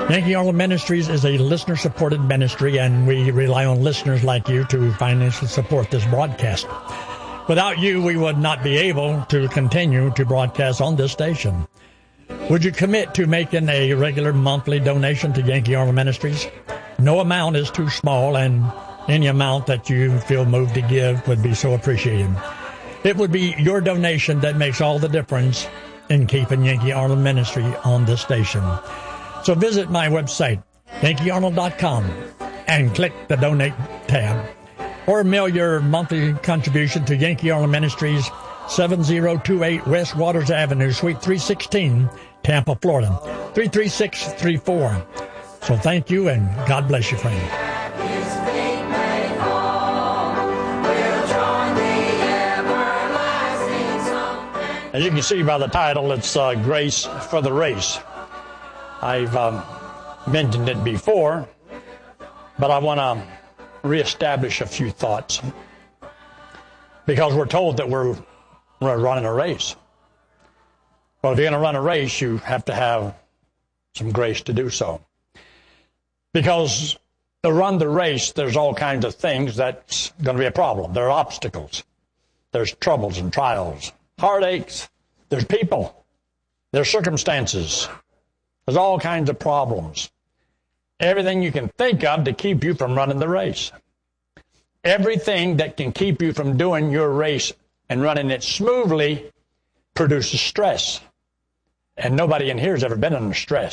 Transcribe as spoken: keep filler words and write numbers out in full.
Yankee Arnold Ministries is a listener-supported ministry, and we rely on listeners like you to financially support this broadcast. Without you, we would not be able to continue to broadcast on this station. Would you commit to making a regular monthly donation to Yankee Arnold Ministries? No amount is too small, and any amount that you feel moved to give would be so appreciated. It would be your donation that makes all the difference in keeping Yankee Arnold Ministry on this station. So visit my website, Yankee Arnold dot com, and click the Donate tab. Or mail your monthly contribution to Yankee Arnold Ministries, seven oh two eight West Waters Avenue, Suite three sixteen, Tampa, Florida, three three six three four. So thank you, and God bless you, friend. As you can see by the title, it's uh, Grace for the Race. I've um, mentioned it before, but I want to reestablish a few thoughts. Because we're told that we're, we're running a race. Well, if you're going to run a race, you have to have some grace to do so. Because to run the race, there's all kinds of things that's going to be a problem. There are obstacles. There's troubles and trials, heartaches. There's people. There's circumstances. There's all kinds of problems. Everything you can think of to keep you from running the race. Everything that can keep you from doing your race and running it smoothly produces stress. And nobody in here has ever been under stress.